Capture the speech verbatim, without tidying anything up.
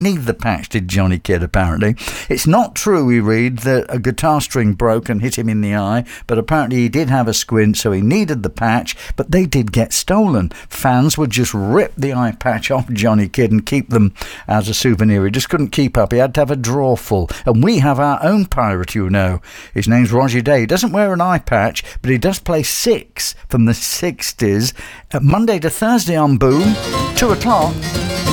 need the patch, did Johnny Kidd, apparently. It's not true, we read, that a guitar string broke and hit him in the eye, but apparently he did have a squint, so he needed the patch, but they did get stolen. Fans would just rip the eye patch off Johnny Kidd and keep them as a souvenir. He just couldn't keep up. He had to have a drawer full. And we have our own pirate, you know. His name's Roger Day. He doesn't wear an eye patch, but he does play six from the sixties, Monday to Thursday on Boom, two o'clock.